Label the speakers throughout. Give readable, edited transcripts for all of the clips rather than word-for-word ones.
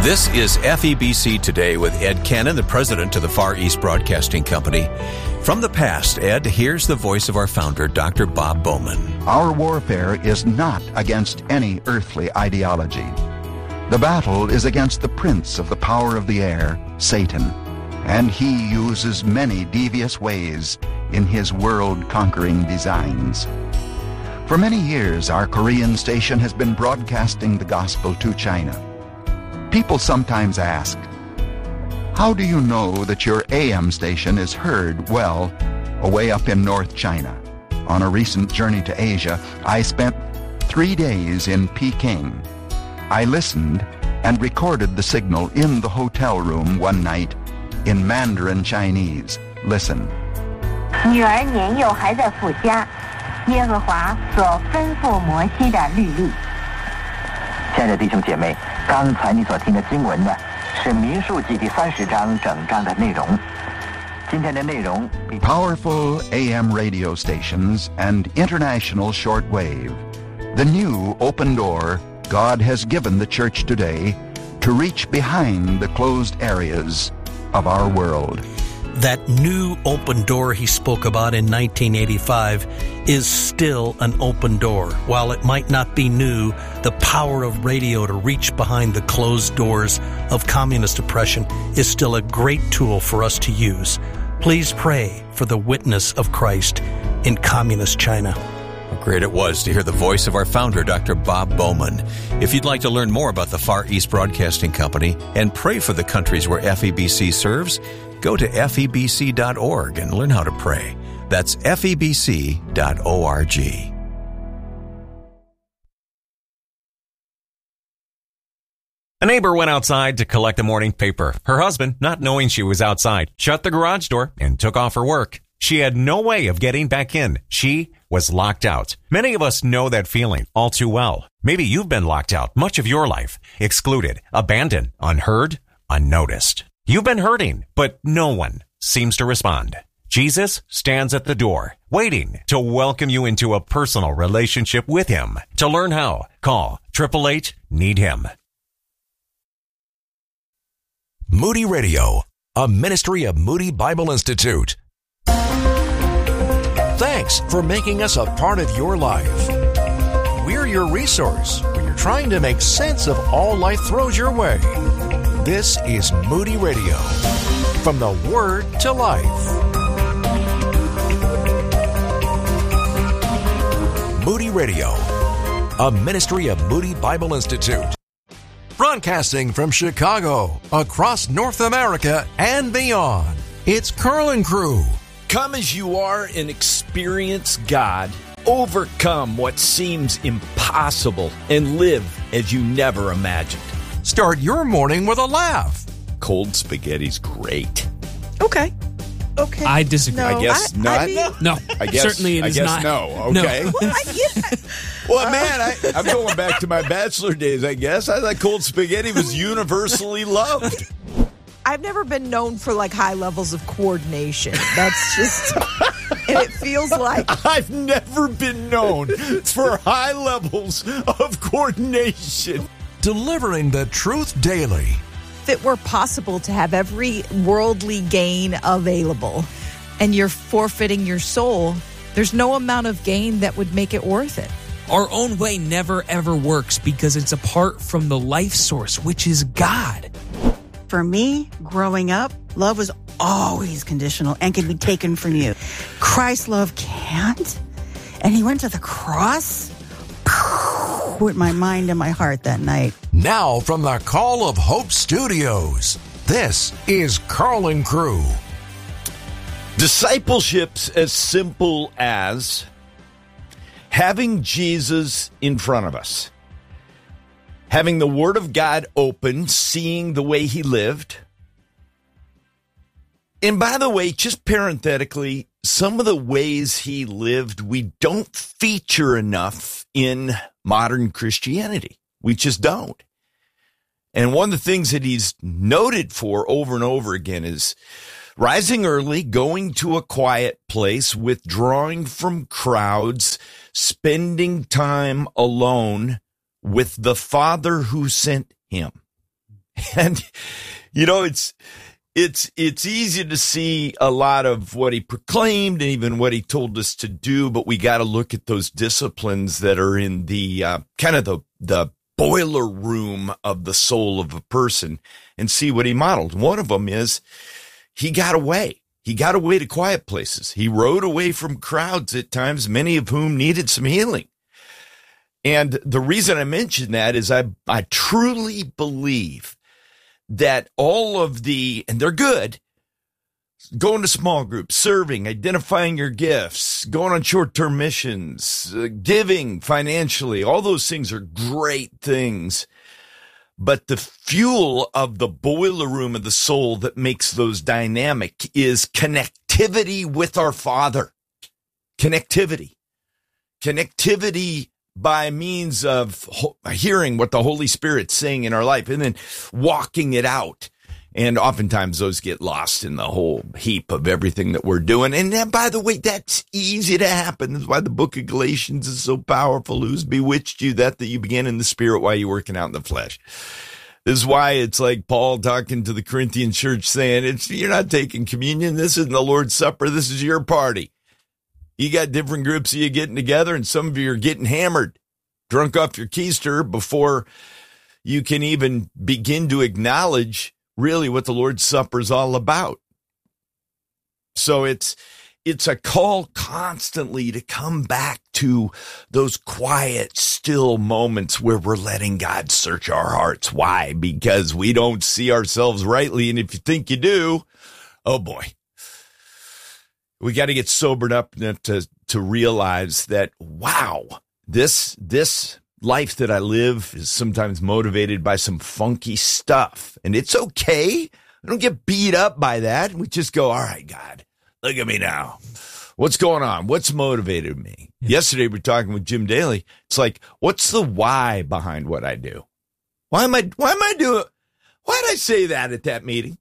Speaker 1: This is FEBC Today with Ed Cannon, the president of the Far East Broadcasting Company. From the past, Ed, here's the voice of our founder, Dr. Bob Bowman.
Speaker 2: Our warfare is not against any earthly ideology. The battle is against the prince of the power of the air, Satan, and he uses many devious ways in his world-conquering designs. For many years, our Korean station has been broadcasting the gospel to China. People sometimes ask, how do you know that your AM station is heard well away up in North China? On a recent journey to Asia, I spent 3 days in Peking. I listened and recorded the signal in the hotel room one night in Mandarin Chinese. Listen.
Speaker 3: 女儿年幼还在父家，耶和华所吩咐摩西的律例。
Speaker 4: 亲爱的弟兄姐妹，刚才你所听的经文呢，是民数记第30章整章的内容。今天的内容
Speaker 2: Powerful AM radio stations and international shortwave. The new open door God has given the church today to reach behind the closed areas of our world.
Speaker 5: That new open door he spoke about in 1985 is still an open door. While it might not be new, the power of radio to reach behind the closed doors of communist oppression is still a great tool for us to use. Please pray for the witness of Christ in communist China.
Speaker 1: How great it was to hear the voice of our founder, Dr. Bob Bowman. If you'd like to learn more about the Far East Broadcasting Company and pray for the countries where FEBC serves, go to febc.org and learn how to pray. That's febc.org.
Speaker 6: A neighbor went outside to collect the morning paper. Her husband, not knowing she was outside, shut the garage door and took off her work. She had no way of getting back in. She was locked out. Many of us know that feeling all too well. Maybe you've been locked out much of your life, excluded, abandoned, unheard, unnoticed. You've been hurting, but no one seems to respond. Jesus stands at the door, waiting to welcome you into a personal relationship with him. To learn how, call 888-NEED-HIM.
Speaker 7: Moody Radio, a ministry of Moody Bible Institute. Thanks for making us a part of your life. We're your resource when you're trying to make sense of all life throws your way. This is Moody Radio, from the Word to Life. Moody Radio, a ministry of Moody Bible Institute. Broadcasting from Chicago, across North America and beyond, it's Carl & Crew.
Speaker 8: Come as you are and experience God. Overcome what seems impossible and live as you never imagined.
Speaker 7: Start your morning with a laugh.
Speaker 8: Cold spaghetti's great.
Speaker 9: Okay.
Speaker 10: I disagree.
Speaker 8: No, I guess not.
Speaker 10: No,
Speaker 8: I guess,
Speaker 10: certainly it is not.
Speaker 8: No. Okay.
Speaker 10: No.
Speaker 8: Well, man, I'm going back to my bachelor days, I guess. I thought cold spaghetti was universally loved.
Speaker 9: I've never been known for like high levels of coordination. That's just, and it feels like
Speaker 8: I've never been known for high levels of coordination.
Speaker 7: Delivering the truth daily.
Speaker 9: if it were possible to have every worldly gain available and you're forfeiting your soul, there's no amount of gain that would make it worth it.
Speaker 10: Our own way never, ever works because it's apart from the life source, which is God.
Speaker 11: For me, growing up, love was always conditional and could be taken from you. Christ's love can't. And he went to the cross with my mind and my heart that night.
Speaker 7: Now from the Call of Hope Studios, this is Carl and Crew.
Speaker 8: Discipleship's as simple as having Jesus in front of us, having the Word of God open, seeing the way he lived. And by the way, just parenthetically, some of the ways he lived, we don't feature enough in modern Christianity. We just don't. And one of the things that he's noted for over and over again is rising early, going to a quiet place, withdrawing from crowds, spending time alone with the Father who sent him. And, you know, it's easy to see a lot of what he proclaimed and even what he told us to do, but we got to look at those disciplines that are in the kind of the boiler room of the soul of a person and see what he modeled. One of them is he got away. He got away to quiet places. He rode away from crowds at times, many of whom needed some healing. And the reason I mention that is I truly believe that all of and they're good, going to small groups, serving, identifying your gifts, going on short-term missions, giving financially, all those things are great things. But the fuel of the boiler room of the soul that makes those dynamic is connectivity with our Father. Connectivity by means of hearing what the Holy Spirit's saying in our life and then walking it out. And oftentimes those get lost in the whole heap of everything that we're doing. And then, by the way, that's easy to happen. That's why the book of Galatians is so powerful. Who's bewitched you that you began in the spirit while you're working out in the flesh? This is why it's like Paul talking to the Corinthian church saying, you're not taking communion. This isn't the Lord's Supper. This is your party. You got different groups of you getting together, and some of you are getting hammered, drunk off your keister before you can even begin to acknowledge really what the Lord's Supper is all about. So it's a call constantly to come back to those quiet, still moments where we're letting God search our hearts. Why? Because we don't see ourselves rightly, and if you think you do, oh boy. We got to get sobered up to realize that, wow, this life that I live is sometimes motivated by some funky stuff. And it's okay. I don't get beat up by that. We just go, all right, God, look at me now. What's going on? What's motivated me? Yeah. Yesterday, we were talking with Jim Daly. It's like, what's the why behind what I do? Why am I doing? Why did I say that at that meeting?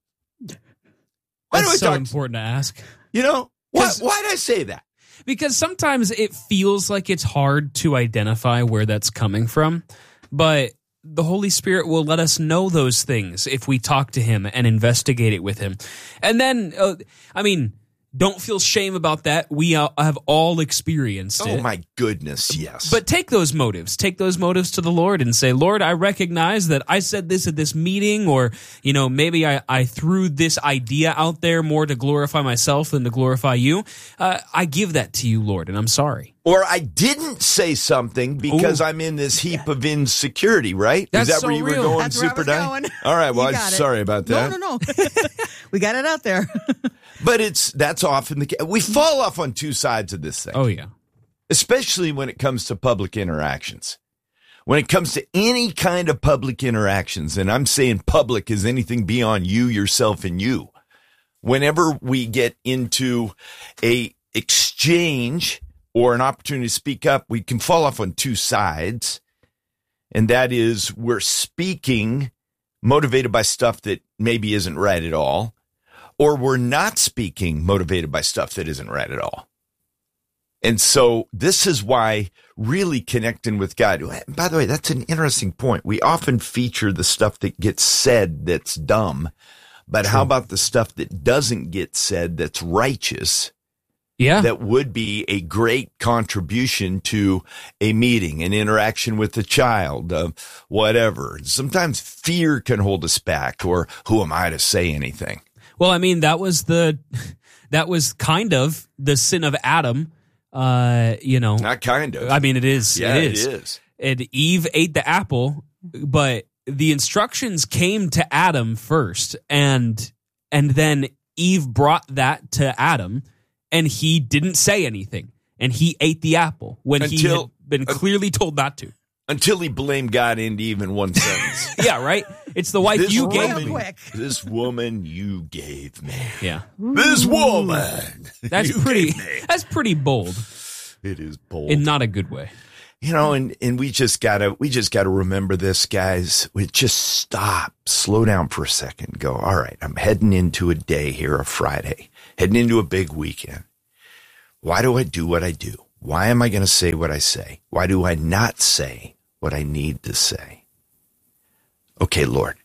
Speaker 10: That's so important to ask.
Speaker 8: You know? Why did I say that?
Speaker 10: Because sometimes it feels like it's hard to identify where that's coming from, but the Holy Spirit will let us know those things if we talk to him and investigate it with him. And then, don't feel shame about that. We have all experienced it.
Speaker 8: Oh, my goodness, yes.
Speaker 10: But take those motives to the Lord and say, Lord, I recognize that I said this at this meeting, or, maybe I threw this idea out there more to glorify myself than to glorify you. I give that to you, Lord, and I'm sorry.
Speaker 8: Or I didn't say something because I'm in this heap of insecurity, right?
Speaker 10: That's
Speaker 8: Is that
Speaker 10: so
Speaker 8: where you
Speaker 10: real.
Speaker 8: were going,
Speaker 11: That's where
Speaker 8: Super
Speaker 11: I was going.
Speaker 8: All right, well, I'm sorry about that.
Speaker 11: No. We got it out there.
Speaker 8: But that's often the case. We fall off on two sides of this thing.
Speaker 10: Oh, yeah.
Speaker 8: Especially when it comes to public interactions. When it comes to any kind of public interactions, and I'm saying public is anything beyond you, yourself, and you. Whenever we get into a exchange or an opportunity to speak up, we can fall off on two sides. And that is, we're speaking motivated by stuff that maybe isn't right at all, or we're not speaking motivated by stuff that isn't right at all. And so this is why really connecting with God, by the way, that's an interesting point. We often feature the stuff that gets said that's dumb, but True. How about the stuff that doesn't get said that's righteous? Yeah. That would be a great contribution to a meeting, an interaction with a child, whatever. Sometimes fear can hold us back, or who am I to say anything?
Speaker 10: Well, that was kind of the sin of Adam,
Speaker 8: Not kind of.
Speaker 10: It is.
Speaker 8: Yeah,
Speaker 10: it is. And Eve ate the apple, but the instructions came to Adam first, and then Eve brought that to Adam, and he didn't say anything, and he ate the apple when he had been clearly told not to.
Speaker 8: Until he blamed God into even one sentence.
Speaker 10: Yeah, right? It's the wife you gave me.
Speaker 8: This woman you gave me.
Speaker 10: Yeah.
Speaker 8: This woman.
Speaker 10: That's pretty bold.
Speaker 8: It is bold.
Speaker 10: In not a good way.
Speaker 8: And we just gotta remember this, guys. We just stop, slow down for a second, go, all right, I'm heading into a day here, a Friday, heading into a big weekend. Why do I do what I do? Why am I going to say what I say? Why do I not say what I need to say? Okay, Lord,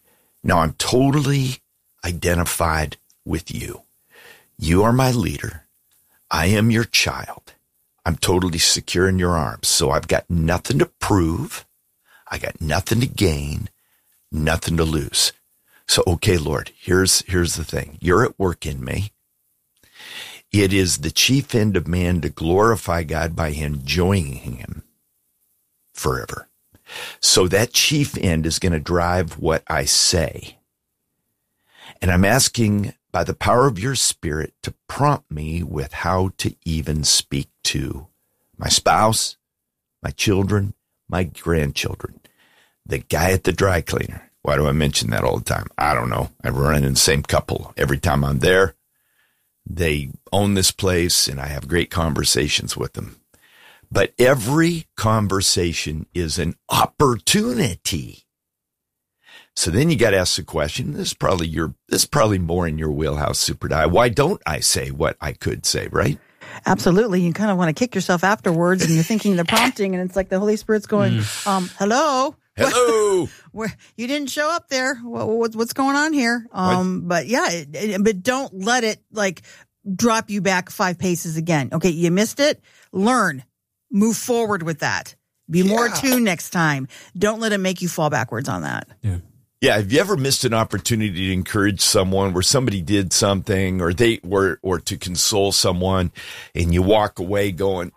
Speaker 8: Now I'm totally identified with you. You are my leader. I am your child. I'm totally secure in your arms. So I've got nothing to prove. I got nothing to gain, nothing to lose. So, okay, Lord, here's the thing. You're at work in me. It is the chief end of man to glorify God by enjoying him forever. So that chief end is going to drive what I say. And I'm asking by the power of your Spirit to prompt me with how to even speak to my spouse, my children, my grandchildren, the guy at the dry cleaner. Why do I mention that all the time? I don't know. I run in the same couple every time I'm there. They own this place, and I have great conversations with them. But every conversation is an opportunity. So then you got to ask the question, this is probably more in your wheelhouse, Super Di. Why don't I say what I could say, right?
Speaker 11: Absolutely. You kind of want to kick yourself afterwards, and you're thinking the prompting, and it's like the Holy Spirit's going, hello?
Speaker 8: Hello.
Speaker 11: You didn't show up there. What's going on here? But yeah, but don't let it like drop you back 5 paces again. Okay, you missed it. Learn, move forward with that. Be more attuned next time. Don't let it make you fall backwards on that.
Speaker 8: Yeah. Have you ever missed an opportunity to encourage someone where somebody did something, or to console someone, and you walk away going,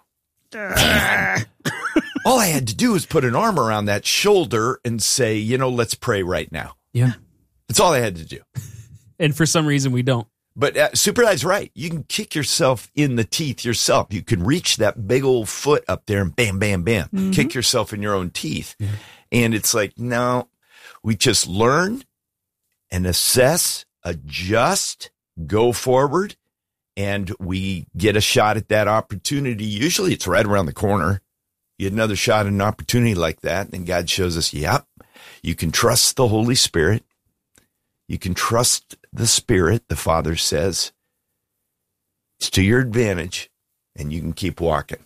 Speaker 8: all I had to do was put an arm around that shoulder and say, let's pray right now.
Speaker 10: Yeah.
Speaker 8: That's all I had to do.
Speaker 10: And for some reason we don't.
Speaker 8: But Super Di's right. You can kick yourself in the teeth yourself. You can reach that big old foot up there and bam, bam, bam, kick yourself in your own teeth. Yeah. And it's like, no, we just learn and assess, adjust, go forward, and we get a shot at that opportunity. Usually it's right around the corner. You get another shot at an opportunity like that, and God shows us, you can trust the Holy Spirit. You can trust the Spirit, the Father says. It's to your advantage, and you can keep walking.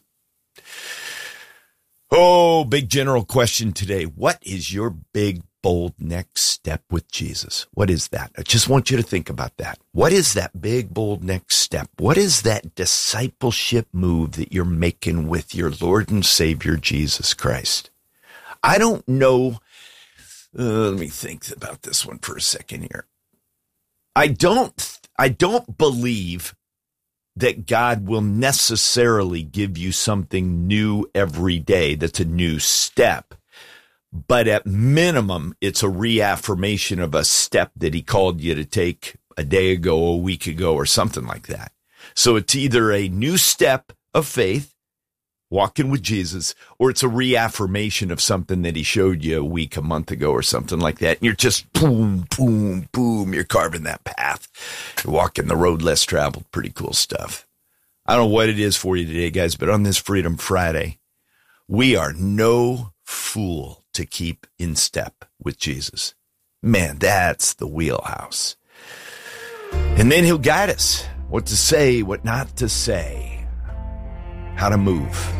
Speaker 8: Oh, big general question today. What is your big, bold next step with Jesus? What is that? I just want you to think about that. What is that big, bold next step? What is that discipleship move that you're making with your Lord and Savior, Jesus Christ? I don't know. Let me think about this one for a second here. I don't believe that God will necessarily give you something new every day that's a new step. But at minimum, it's a reaffirmation of a step that he called you to take a day ago, a week ago, or something like that. So it's either a new step of faith, walking with Jesus, or it's a reaffirmation of something that he showed you a week, a month ago, or something like that. And you're just boom, boom, boom. You're carving that path. You're walking the road less traveled. Pretty cool stuff. I don't know what it is for you today, guys, but on this Freedom Friday, we are no fool to keep in step with Jesus. Man, that's the wheelhouse. And then he'll guide us what to say, what not to say, how to move.